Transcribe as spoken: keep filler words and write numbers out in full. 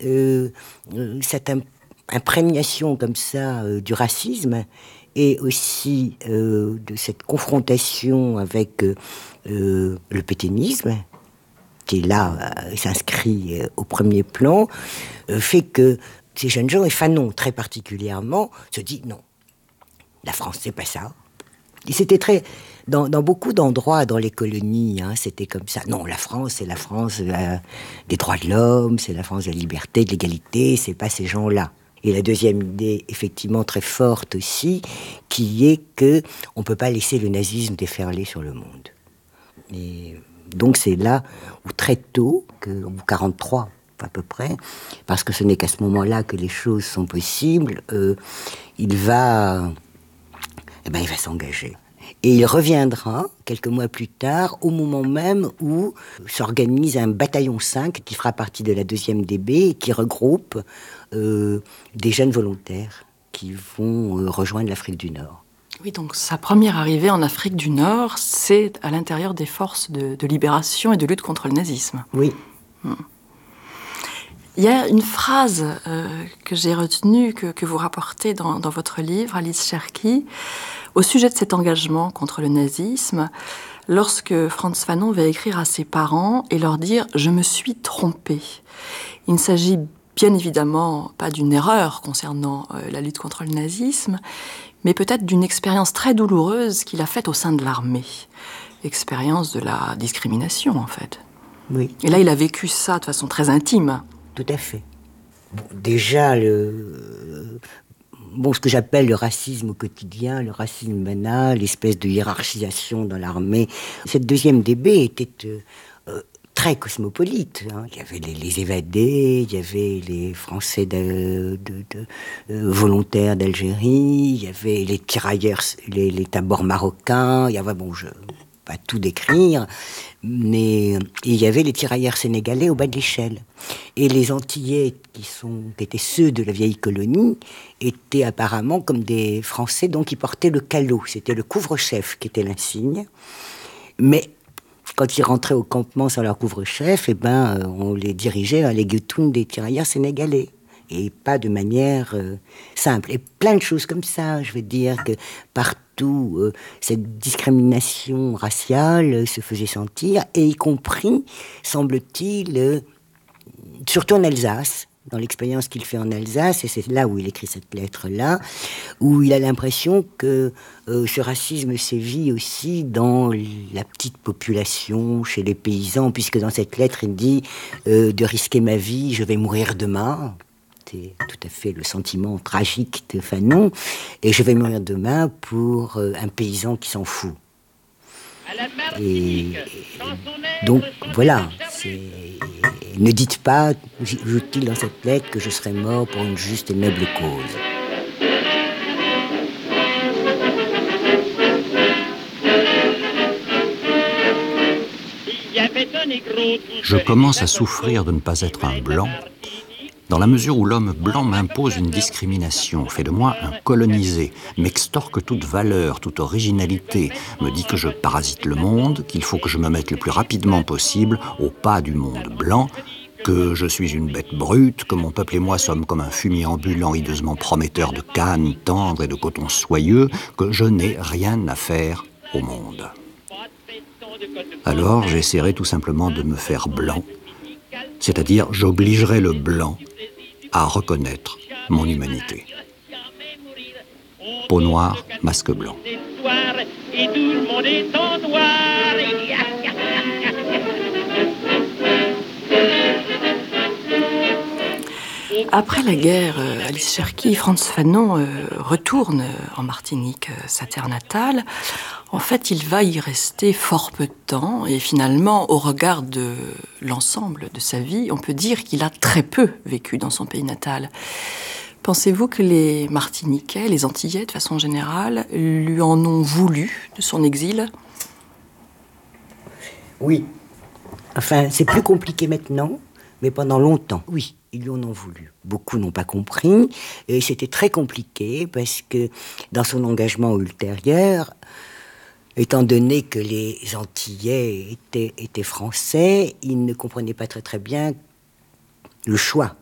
euh, cette imp- imprégnation comme ça euh, du racisme et aussi euh, de cette confrontation avec euh, euh, le pétainisme, qui est là, euh, s'inscrit euh, au premier plan, euh, fait que ces jeunes gens, et Fanon très particulièrement, se dit non, la France c'est pas ça. Et c'était très, dans, dans beaucoup d'endroits dans les colonies, hein, c'était comme ça. Non, la France c'est la France euh, des droits de l'homme, c'est la France de la liberté, de l'égalité, c'est pas ces gens-là. Et la deuxième idée, effectivement très forte aussi, qui est que on peut pas laisser le nazisme déferler sur le monde. Et donc c'est là où très tôt, que, en quarante-trois à peu près, parce que ce n'est qu'à ce moment-là que les choses sont possibles, euh, il va, eh ben, il va s'engager. Et il reviendra quelques mois plus tard, au moment même où s'organise un bataillon cinq qui fera partie de la deuxième D B et qui regroupe euh, des jeunes volontaires qui vont euh, rejoindre l'Afrique du Nord. Oui, donc sa première arrivée en Afrique du Nord, c'est à l'intérieur des forces de, de libération et de lutte contre le nazisme. Oui. Hmm. Il y a une phrase euh, que j'ai retenue, que, que vous rapportez dans, dans votre livre, Alice Cherki, au sujet de cet engagement contre le nazisme, lorsque Frantz Fanon va écrire à ses parents et leur dire « Je me suis trompé ». Il ne s'agit bien évidemment pas d'une erreur concernant euh, la lutte contre le nazisme, mais peut-être d'une expérience très douloureuse qu'il a faite au sein de l'armée. Expérience de la discrimination, en fait. Oui. Et là, il a vécu ça de façon très intime. Tout à fait. Bon, déjà, le, bon, ce que j'appelle le racisme au quotidien, le racisme banal, l'espèce de hiérarchisation dans l'armée. Cette deuxième D B était euh, euh, très cosmopolite. Hein. Il y avait les, les évadés, il y avait les Français de, de, de, euh, volontaires d'Algérie, il y avait les tirailleurs, les, les tabors marocains, il y avait, bon, je pas tout décrire, mais il y avait les tirailleurs sénégalais au bas de l'échelle. Et les Antillais, qui, sont, qui étaient ceux de la vieille colonie, étaient apparemment comme des Français, donc qui portaient le calot. C'était le couvre-chef qui était l'insigne. Mais quand ils rentraient au campement sans leur couvre-chef, eh ben, on les dirigeait à les guetounes des tirailleurs sénégalais. Et pas de manière euh, simple. Et plein de choses comme ça. Je veux dire que partout, euh, cette discrimination raciale euh, se faisait sentir, et y compris, semble-t-il, euh, surtout en Alsace, dans l'expérience qu'il fait en Alsace, et c'est là où il écrit cette lettre-là, où il a l'impression que euh, ce racisme sévit aussi dans la petite population, chez les paysans, puisque dans cette lettre, il dit euh, « de risquer ma vie, je vais mourir demain ». C'est tout à fait le sentiment tragique de Fanon. Et je vais mourir demain pour euh, un paysan qui s'en fout. Et, et donc, voilà. C'est, ne dites pas, joue-t-il dans cette lettre, que je serai mort pour une juste et noble cause. Je commence à souffrir de ne pas être un blanc, dans la mesure où l'homme blanc m'impose une discrimination, fait de moi un colonisé, m'extorque toute valeur, toute originalité, me dit que je parasite le monde, qu'il faut que je me mette le plus rapidement possible au pas du monde blanc, que je suis une bête brute, que mon peuple et moi sommes comme un fumier ambulant hideusement prometteur de canne tendre et de coton soyeux, que je n'ai rien à faire au monde. Alors j'essaierai tout simplement de me faire blanc, c'est-à-dire j'obligerai le blanc à reconnaître mon humanité. Peau noire, masque blanc. Après la guerre, Alice Cherki, Frantz Fanon euh, retourne en Martinique, sa terre natale. En fait, il va y rester fort peu de temps et finalement, au regard de l'ensemble de sa vie, on peut dire qu'il a très peu vécu dans son pays natal. Pensez-vous que les Martiniquais, les Antillais de façon générale, lui en ont voulu de son exil ? Oui. Enfin, c'est plus compliqué maintenant, mais pendant longtemps, oui, ils lui en ont voulu. Beaucoup n'ont pas compris, et c'était très compliqué parce que dans son engagement ultérieur, étant donné que les Antillais étaient, étaient français, il ne comprenait pas très très bien le choix